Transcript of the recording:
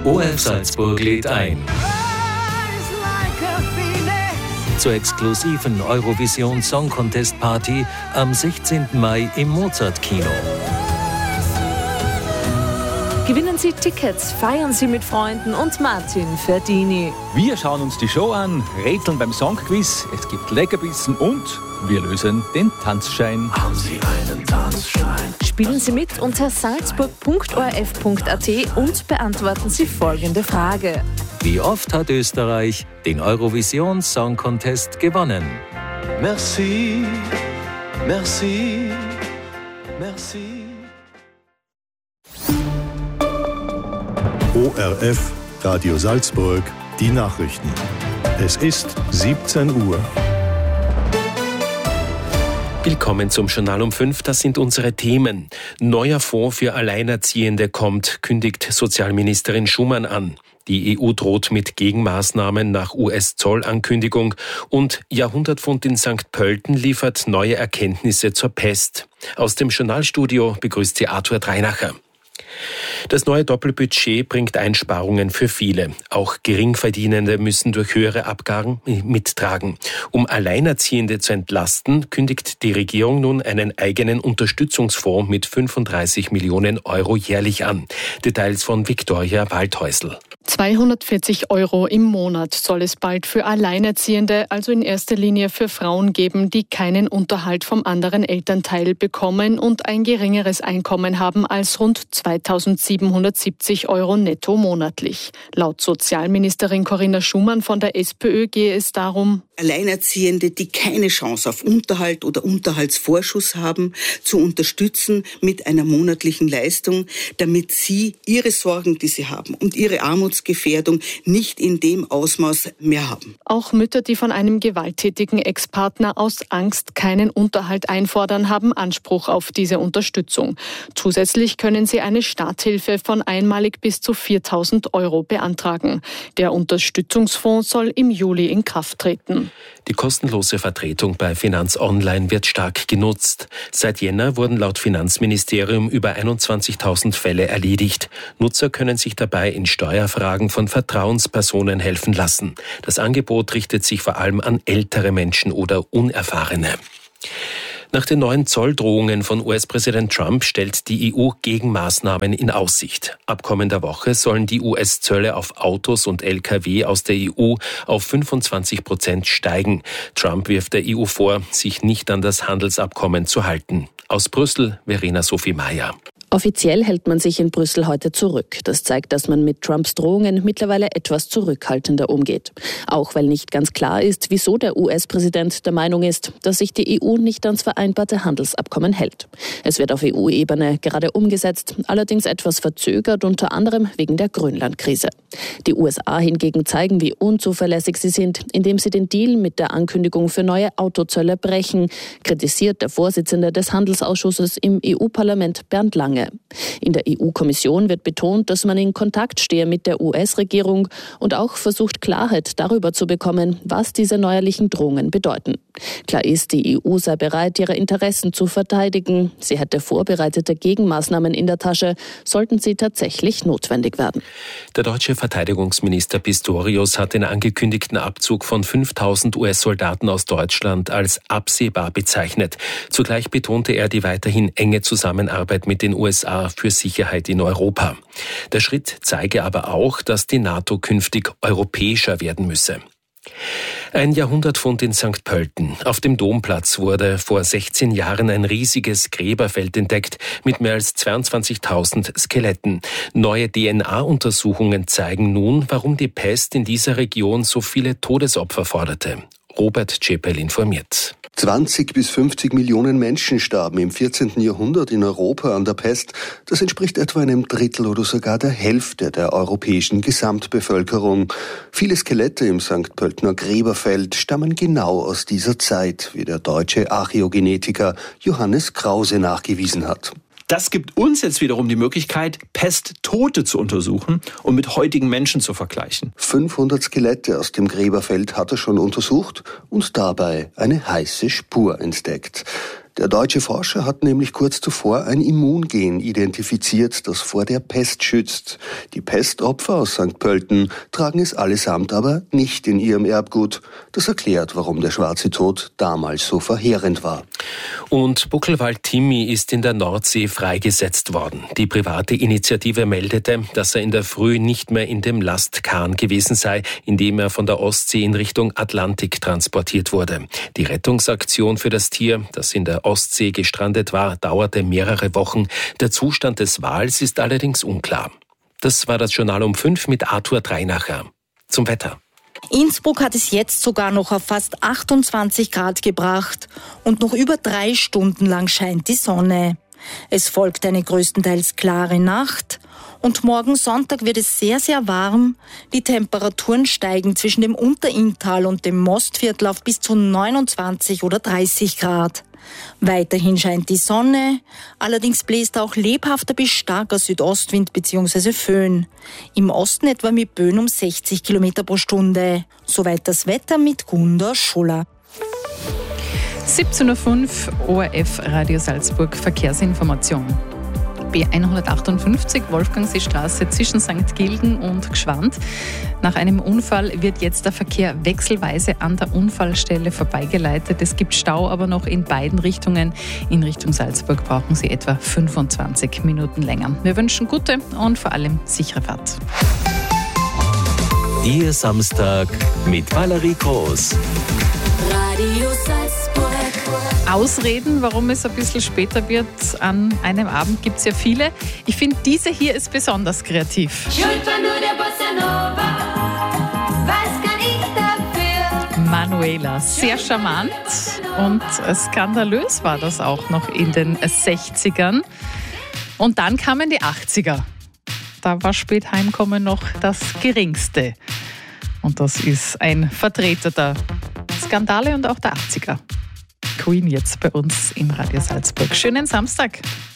ORF Salzburg lädt ein zur exklusiven Eurovision Song Contest Party am 16. Mai im Mozart-Kino. Gewinnen Sie Tickets, feiern Sie mit Freunden und Martin Ferdini. Wir schauen uns die Show an, rätseln beim Songquiz, es gibt Leckerbissen und wir lösen den Tanzschein. Haben Sie einen Tanzschein? Spielen Sie mit unter salzburg.orf.at und beantworten Sie folgende Frage. Wie oft hat Österreich den Eurovision Song Contest gewonnen? Merci, merci, merci. ORF, Radio Salzburg, die Nachrichten. Es ist 17 Uhr. Willkommen zum Journal um 5, das sind unsere Themen. Neuer Fonds für Alleinerziehende kommt, kündigt Sozialministerin Schumann an. Die EU droht mit Gegenmaßnahmen nach US-Zollankündigung und Jahrhundertfund in St. Pölten liefert neue Erkenntnisse zur Pest. Aus dem Journalstudio begrüßt sie Arthur Dreinacher. Das neue Doppelbudget bringt Einsparungen für viele. Auch Geringverdienende müssen durch höhere Abgaben mittragen. Um Alleinerziehende zu entlasten, kündigt die Regierung nun einen eigenen Unterstützungsfonds mit 35 Millionen Euro jährlich an. Details von Viktoria Waldhäusl. 240 Euro im Monat soll es bald für Alleinerziehende, also in erster Linie für Frauen geben, die keinen Unterhalt vom anderen Elternteil bekommen und ein geringeres Einkommen haben als rund 2.770 Euro netto monatlich. Laut Sozialministerin Corinna Schumann von der SPÖ gehe es darum, Alleinerziehende, die keine Chance auf Unterhalt oder Unterhaltsvorschuss haben, zu unterstützen mit einer monatlichen Leistung, damit sie ihre Sorgen, die sie haben und ihre Armutsgefährdung nicht in dem Ausmaß mehr haben. Auch Mütter, die von einem gewalttätigen Ex-Partner aus Angst keinen Unterhalt einfordern, haben Anspruch auf diese Unterstützung. Zusätzlich können sie eine Starthilfe von einmalig bis zu 4.000 Euro beantragen. Der Unterstützungsfonds soll im Juli in Kraft treten. Die kostenlose Vertretung bei Finanz Online wird stark genutzt. Seit Jänner wurden laut Finanzministerium über 21.000 Fälle erledigt. Nutzer können sich dabei in Steuerfragen von Vertrauenspersonen helfen lassen. Das Angebot richtet sich vor allem an ältere Menschen oder Unerfahrene. Nach den neuen Zolldrohungen von US-Präsident Trump stellt die EU Gegenmaßnahmen in Aussicht. Ab kommender Woche sollen die US-Zölle auf Autos und Lkw aus der EU auf 25% steigen. Trump wirft der EU vor, sich nicht an das Handelsabkommen zu halten. Aus Brüssel, Verena Sophie Mayer. Offiziell hält man sich in Brüssel heute zurück. Das zeigt, dass man mit Trumps Drohungen mittlerweile etwas zurückhaltender umgeht. Auch weil nicht ganz klar ist, wieso der US-Präsident der Meinung ist, dass sich die EU nicht ans vereinbarte Handelsabkommen hält. Es wird auf EU-Ebene gerade umgesetzt, allerdings etwas verzögert, unter anderem wegen der Grönland-Krise. Die USA hingegen zeigen, wie unzuverlässig sie sind, indem sie den Deal mit der Ankündigung für neue Autozölle brechen, kritisiert der Vorsitzende des Handelsausschusses im EU-Parlament Bernd Lange. In der EU-Kommission wird betont, dass man in Kontakt stehe mit der US-Regierung und auch versucht, Klarheit darüber zu bekommen, was diese neuerlichen Drohungen bedeuten. Klar ist, die EU sei bereit, ihre Interessen zu verteidigen. Sie hätte vorbereitete Gegenmaßnahmen in der Tasche, sollten sie tatsächlich notwendig werden. Der deutsche Verteidigungsminister Pistorius hat den angekündigten Abzug von 5.000 US-Soldaten aus Deutschland als absehbar bezeichnet. Zugleich betonte er die weiterhin enge Zusammenarbeit mit den USA für Sicherheit in Europa. Der Schritt zeige aber auch, dass die NATO künftig europäischer werden müsse. Ein Jahrhundertfund in St. Pölten. Auf dem Domplatz wurde vor 16 Jahren ein riesiges Gräberfeld entdeckt mit mehr als 22.000 Skeletten. Neue DNA-Untersuchungen zeigen nun, warum die Pest in dieser Region so viele Todesopfer forderte. Robert Czepel informiert. 20 bis 50 Millionen Menschen starben im 14. Jahrhundert in Europa an der Pest. Das entspricht etwa einem Drittel oder sogar der Hälfte der europäischen Gesamtbevölkerung. Viele Skelette im St. Pöltener Gräberfeld stammen genau aus dieser Zeit, wie der deutsche Archäogenetiker Johannes Krause nachgewiesen hat. Das gibt uns jetzt wiederum die Möglichkeit, Pesttote zu untersuchen und mit heutigen Menschen zu vergleichen. 500 Skelette aus dem Gräberfeld hat er schon untersucht und dabei eine heiße Spur entdeckt. Der deutsche Forscher hat nämlich kurz zuvor ein Immungen identifiziert, das vor der Pest schützt. Die Pestopfer aus St. Pölten tragen es allesamt aber nicht in ihrem Erbgut. Das erklärt, warum der schwarze Tod damals so verheerend war. Und Buckelwald Timmy ist in der Nordsee freigesetzt worden. Die private Initiative meldete, dass er in der Früh nicht mehr in dem Lastkahn gewesen sei, in dem er von der Ostsee in Richtung Atlantik transportiert wurde. Die Rettungsaktion für das Tier, das in der Ostsee gestrandet war, dauerte mehrere Wochen. Der Zustand des Wals ist allerdings unklar. Das war das Journal um 5 mit Arthur Dreinacher. Zum Wetter. Innsbruck hat es jetzt sogar noch auf fast 28 Grad gebracht und noch über 3 Stunden lang scheint die Sonne. Es folgt eine größtenteils klare Nacht und morgen Sonntag wird es sehr, sehr warm. Die Temperaturen steigen zwischen dem Unterinntal und dem Mostviertel auf bis zu 29 oder 30 Grad. Weiterhin scheint die Sonne, allerdings bläst auch lebhafter bis starker Südostwind bzw. Föhn. Im Osten etwa mit Böen um 60 km pro Stunde. Soweit das Wetter mit Gunda Schuller. 17.05 Uhr, ORF Radio Salzburg, Verkehrsinformation. B158, Wolfgangseestraße zwischen St. Gilgen und Gschwand. Nach einem Unfall wird jetzt der Verkehr wechselweise an der Unfallstelle vorbeigeleitet. Es gibt Stau aber noch in beiden Richtungen. In Richtung Salzburg brauchen Sie etwa 25 Minuten länger. Wir wünschen gute und vor allem sichere Fahrt. Ihr Samstag mit Valerie Groß. Radio Salzburg. Ausreden, warum es ein bisschen später wird an einem Abend, gibt es ja viele. Ich finde, diese hier ist besonders kreativ. Schuld war nur der Bossa Nova, was kann ich dafür? Manuela, sehr charmant und skandalös war das auch noch in den 60ern. Und dann kamen die 80er. Da war Spätheimkommen noch das Geringste. Und das ist ein Vertreter der Skandale und auch der 80er. Queen jetzt bei uns im Radio Salzburg. Schönen Samstag.